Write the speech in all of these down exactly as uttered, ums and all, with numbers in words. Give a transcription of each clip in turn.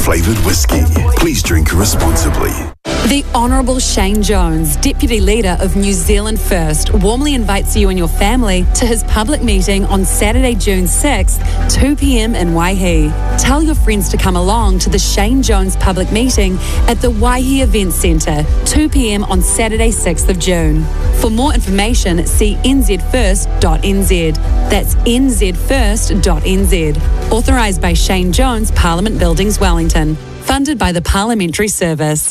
flavoured whiskey. Please drink responsibly. The Honourable Shane Jones, Deputy Leader of New Zealand First, warmly invites you and your family to his public meeting on Saturday, June sixth, two p.m. in Waihi. Tell your friends to come along to the Shane Jones public meeting at the Waihi Events Centre, two p.m. on Saturday, sixth of June. For more information, see n z first dot n z. That's n z first dot n z. Authorised by Shane Jones, Parliament Buildings, Wellington. Funded by the Parliamentary Service.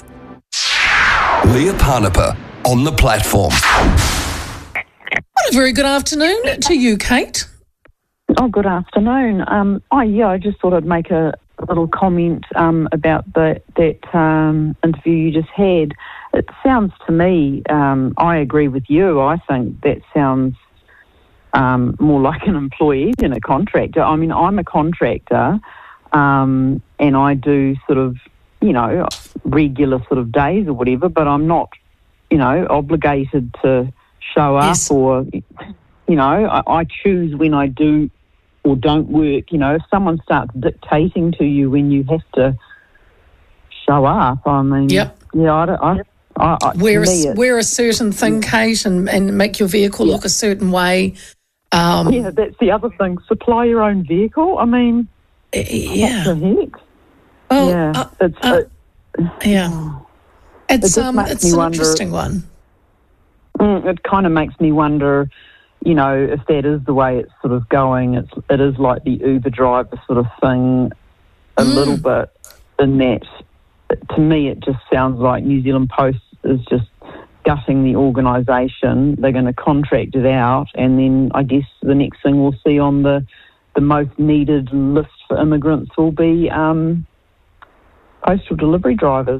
Leah Parnapa on the platform. Well, a very good afternoon to you, Kate. Oh, good afternoon. Um, oh, yeah, I just thought I'd make a little comment um, about the, that um, interview you just had. It sounds to me, um, I agree with you, I think that sounds um, more like an employee than a contractor. I mean, I'm a contractor um, and I do sort of, you know, regular sort of days or whatever, but I'm not, you know, obligated to show up Yes. or, you know, I, I choose when I do or don't work. You know, if someone starts dictating to you when you have to show up, I mean, Yep. yeah, I don't, I, I, I, Wear to a, me it- wear a certain thing, Kate, and, and make your vehicle look a certain way. Um, yeah, that's the other thing. Supply your own vehicle. I mean, yeah. what the heck? Well, yeah, uh, it's uh, it, yeah. It's just um, makes it's me an wonder- interesting one. mm, it kind of makes me wonder, you know, if that is the way it's sort of going. It's it is like the Uber driver sort of thing, a Mm. little bit. In that, to me, it just sounds like New Zealand Post is just gutting the organisation. They're going to contract it out, and then I guess the next thing we'll see on the the most needed list for immigrants will be um, postal delivery drivers.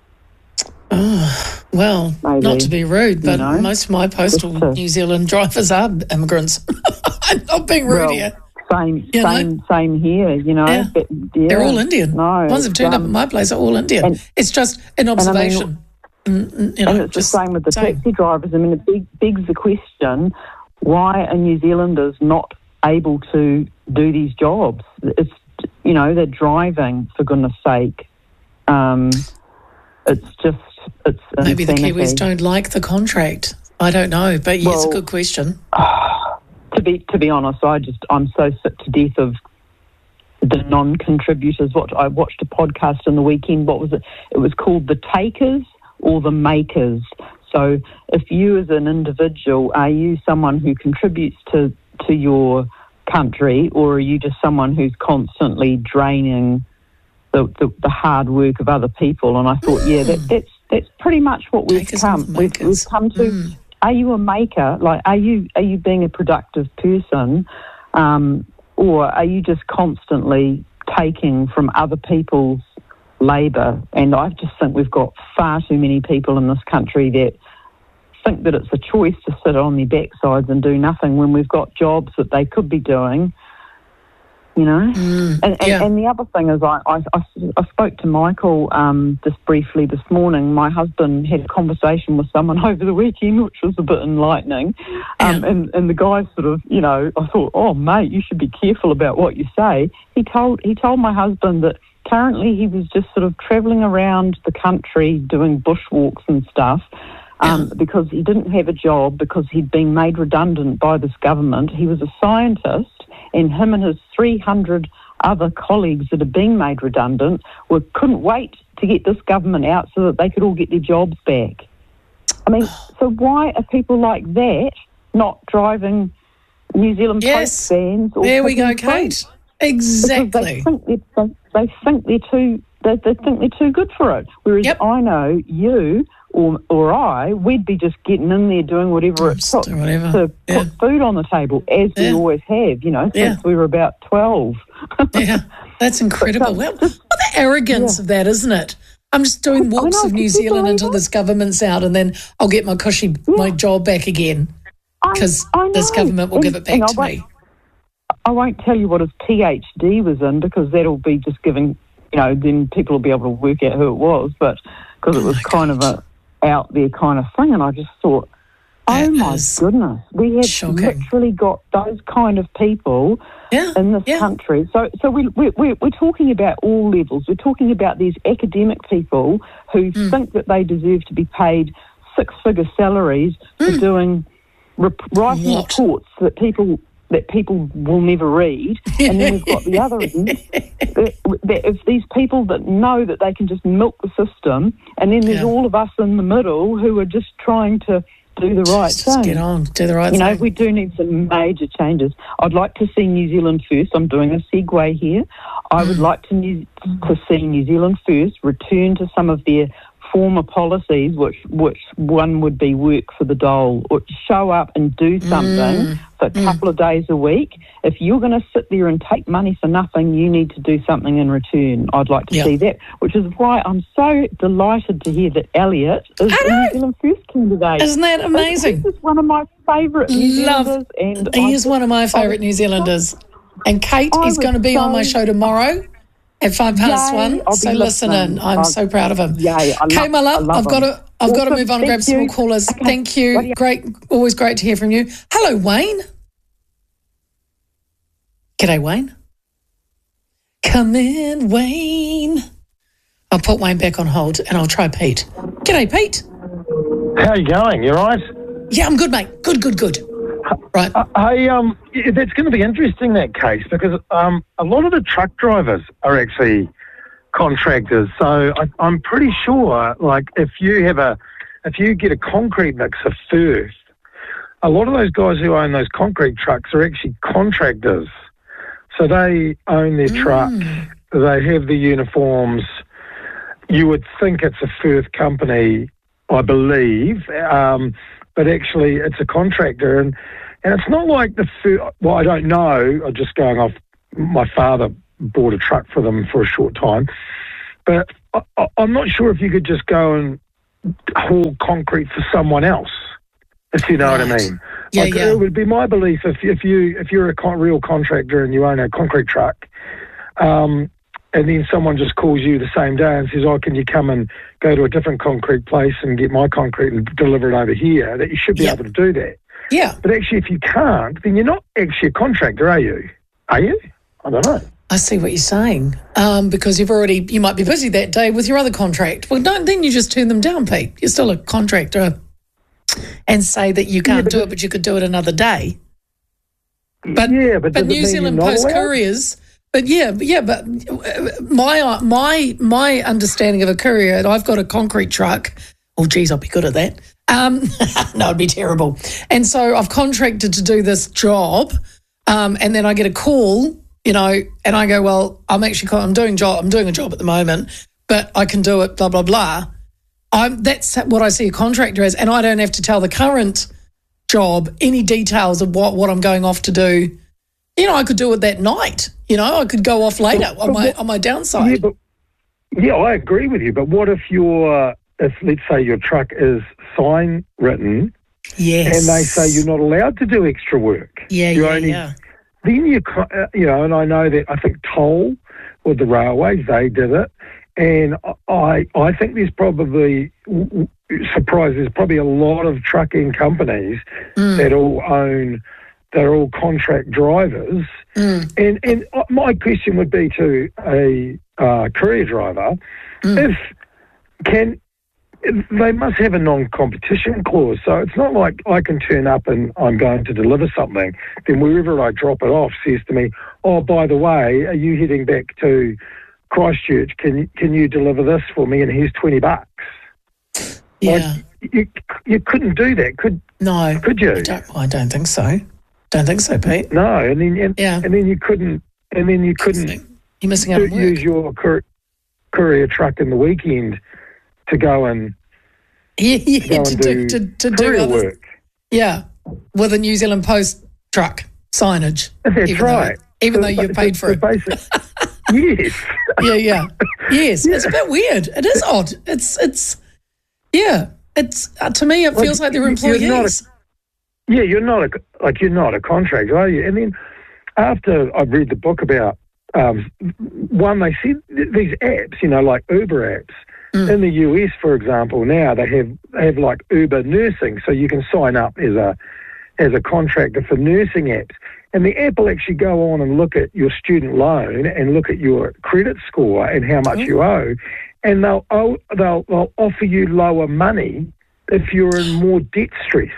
Oh, well, Maybe, not to be rude, but you know, most of my postal just to- New Zealand drivers are immigrants. I'm not being rude Well, here. Same, You know? same, same here. You know, Yeah. but, yeah, They're all Indian. No, Ones that it's, turned up um, at my place are all Indian. and- it's just an I mean, observation. Mm, mm, you know, and it's just the same with the saying. taxi drivers. I mean, it beg, begs the question: why are New Zealanders not able to do these jobs? It's, you know, they're driving, for goodness sake. Um, it's just, it's Maybe the insanity. Kiwis don't like the contract. I don't know, but yeah, it's a Well, good question. To be to be honest, I just I'm so sick to death of the non-contributors. What I watched a podcast on the weekend. What was it? It was called The Takers or The Makers. So if you as an individual, are you someone who contributes to to your country, or are you just someone who's constantly draining the, the, the hard work of other people? And I thought, yeah, that, that's that's pretty much what we've Takers come. and We've, makers. we've come to. Mm. Are you a maker? Like, are you are you being a productive person, um, or are you just constantly taking from other people's labour? And I just think we've got far too many people in this country that think that it's a choice to sit on their backsides and do nothing when we've got jobs that they could be doing. You know, Mm, and, and, yeah. and the other thing is, I, I, I, I spoke to Michael um, just briefly this morning. My husband had a conversation with someone over the weekend, which was a bit enlightening. Um, Yeah. and, and the guy sort of, you know, I thought, oh, mate, you should be careful about what you say. He told he told my husband that currently he was just sort of travelling around the country doing bushwalks and stuff. Um, Yeah. because he didn't have a job, because he'd been made redundant by this government. He was a scientist, and him and his three hundred other colleagues that had been made redundant were, couldn't wait to get this government out so that they could all get their jobs back. I mean, so why are people like that not driving New Zealand Yes. Post vans? Or There we go, picking fruit? Kate. Because Exactly. they think they're, they, they think they're too they, they think they're too good for it. Whereas Yep. I know you or or I, we'd be just getting in there doing whatever it Just took do whatever. to Yeah. put food on the table, as Yeah. we always have, you know, since Yeah. we were about twelve. Yeah, that's incredible. Well, what the arrogance Yeah. of that, isn't it? I'm just doing I walks know, of New can you Zealand believe until it? this government's out, and then I'll get my cushy, my job back again, I- because I this know. government will And- give it back and I to won't- me. I won't tell you what his PhD was in, because that'll be just giving, you know, then people will be able to work out who it was, but because it Oh was my kind of a out there kind of thing. And I just thought, Oh, That my is goodness. We have shocking. literally got those kind of people Yeah, in this yeah. country. So so we, we, we, we're talking about all levels. We're talking about these academic people who Mm. think that they deserve to be paid six-figure salaries for doing rep- writing Mm. What? reports that people that people will never read. And then we've got the other end, that, that if these people that know that they can just milk the system, and then there's Yeah. all of us in the middle who are just trying to do the right Just thing. get on, do the right You know, thing. we do need some major changes. I'd like to see New Zealand first. I'm doing a segue here. I would like to new, to see New Zealand first return to some of their former policies, which which one would be work for the dole, or show up and do something for a couple of days a week. If you're going to sit there and take money for nothing, you need to do something in return. I'd like to Yeah. see that, which is why I'm so delighted to hear that Elliot is I the know. New Zealand First candidate. Isn't that amazing? He's one of my favourite New Love- Zealanders. And He I is one of my favourite New Zealanders. And Kate I is was going to be on my so- show tomorrow at five past Yay, one. I'll be So listen listening. in. I'm I'll- so proud of him. Yay, I Okay, love- my I love, love I've got him. to I've got to Awesome, move on and grab thank some more you. callers. Okay. Thank you. Right, yeah. Great, always great to hear from you. Hello, Wayne. G'day, Wayne. Come in, Wayne. I'll put Wayne back on hold and I'll try Pete. G'day, Pete. How you going? You all right? Yeah, I'm good, mate. Good, good, good. Right. Uh, hey, um, yeah, that's going to be interesting, that case, because um, a lot of the truck drivers are actually contractors. So I, I'm pretty sure, like, if you have a, if you get a concrete mixer first, a lot of those guys who own those concrete trucks are actually contractors. So they own their truck, they have the uniforms. You would think it's a Firth company, I believe, um, but actually it's a contractor. And, and it's not like the Firth, well, I don't know, I'm just going off, my father bought a truck for them for a short time, but I, I, I'm not sure if you could just go and haul concrete for someone else, if you know what I Right. mean. Yeah, Like, yeah. It would be my belief if if you if you're a con- real contractor and you own a concrete truck, um, and then someone just calls you the same day and says, "Oh, can you come and go to a different concrete place and get my concrete and deliver it over here?" That you should be Yeah. able to do that. Yeah. But actually, if you can't, then you're not actually a contractor, are you? Are you? I don't know. I see what you're saying. Um, because you've already, you might be busy that day with your other contract. Well, don't, then you just turn them down, Pete. You're still a contractor and say that you can't but do the- it, but you could do it another day. But, yeah, but, but does it New mean Zealand you're not Post allowed? couriers, but yeah, but yeah, but uh, my my my understanding of a courier, and I've got a concrete truck. Oh, geez, I'll be good at that. Um, no, it'd be terrible. And so I've contracted to do this job, um, and then I get a call, you know, and I go, well, I'm actually I'm doing job, I'm doing a job at the moment, but I can do it. Blah blah blah. I'm, that's what I see a contractor as, and I don't have to tell the current job any details of what, what I'm going off to do. You know, I could do it that night. You know, I could go off later on my on my Yeah, downside. but yeah, I agree with you. But what if your if let's say your truck is sign written Yes. and they say you're not allowed to do extra work? Yeah, you yeah, only, yeah. Then you co- uh, you know, and I know that I think Toll with the railways they did it, and I I think there's probably surprised there's probably a lot of trucking companies Mm. that all own. They're all contract drivers. Mm. And and my question would be to a uh, courier driver, Mm. if can they must have a non-competition clause. So it's not like I can turn up and I'm going to deliver something, then wherever I drop it off says to me, "Oh, by the way, are you heading back to Christchurch? Can you, can you deliver this for me? And here's twenty bucks." Yeah. Like, you you couldn't do that, could No. could you? I don't, I don't think so. Don't think so, Pete. No, and then and, Yeah. and then you couldn't and then you couldn't. You're missing out to on work. use your cour- courier truck in the weekend to go and Yeah, yeah, go to and do, do, to, to do courier other, work. yeah, with a New Zealand Post truck signage. That's even right. Though, even So- though you're so- paid so for it. basic- yes. Yeah, yeah, yes. It's a bit weird. It is odd. It's it's yeah. It's uh, to me, it Like, feels like they're you're employees. not a- Yeah, you're not a like you're not a contractor, are you? And then after I've read the book about um, one, they said th- these apps, you know, like Uber apps, In the U S, for example, now they have they have like Uber nursing, so you can sign up as a as a contractor for nursing apps. And the app will actually go on and look at your student loan and look at your credit score and how much you owe. And they'll, oh, they'll they'll offer you lower money if you're in more debt stress.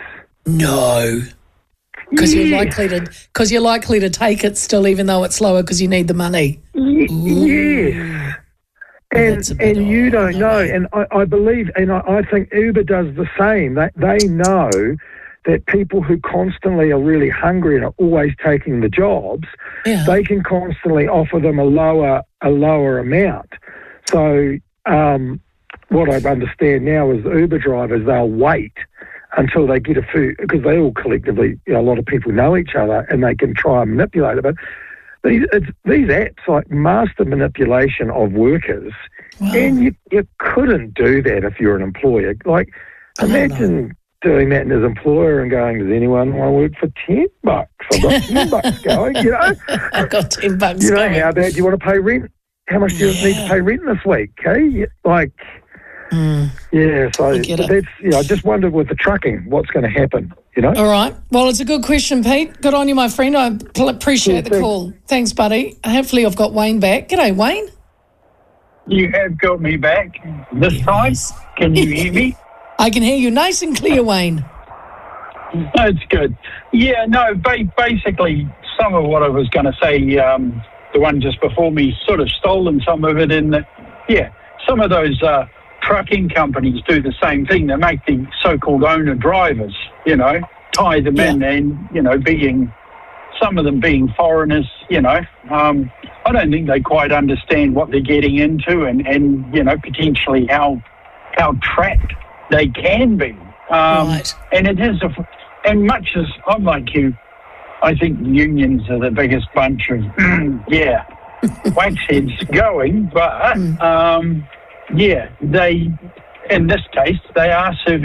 No. Because Yes. you're likely to because you're likely to take it still, even though it's lower because you need the money. Y- yes. And That's a bit and you odd, don't no know. way. And I, I believe, and I, I think Uber does the same. They they know that people who constantly are really hungry and are always taking the jobs, Yeah. they can constantly offer them a lower a lower amount. So um, what I understand now is the Uber drivers, they'll wait until they get a food, because they all collectively, you know, a lot of people know each other and they can try and manipulate it. But these, it's, these apps like master manipulation of workers, Wow. and you, you couldn't do that if you're an employer. Like, I don't imagine doing that in his employer and going, does anyone want to work for ten bucks? I've got ten bucks going, you know? I've got ten bucks You know, going. how bad do you want to pay rent? How much do you need to pay rent this week, okay? Like, yeah, so get but it. that's, you know, I just wondered with the trucking, what's going to happen, you know? All right. Well, it's a good question, Pete. Good on you, my friend. I pl- appreciate the thanks. call. Thanks, buddy. Hopefully I've got Wayne back. G'day, Wayne. You have got me back this time. Can you hear me? I can hear you nice and clear, Wayne. That's good. Yeah, no, ba- basically, some of what I was going to say, um, the one just before me, sort of stolen some of it in that, yeah, some of those uh, trucking companies do the same thing. They make the so-called owner drivers, you know, tie them in Yeah. and, you know, being, some of them being foreigners, you know. Um, I don't think they quite understand what they're getting into and, and you know, potentially how how trapped they can be. Um, Right. And it is, a, and much as I'm like you, I think unions are the biggest bunch of, yeah, waxheads going, but, um, yeah, they, in this case, they are serving